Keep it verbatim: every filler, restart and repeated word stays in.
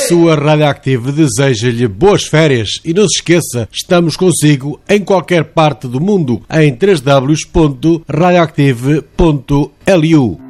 sua Radioactive deseja-lhe boas férias e não se esqueça, estamos consigo em qualquer parte do mundo em w w w ponto radioactive ponto l u.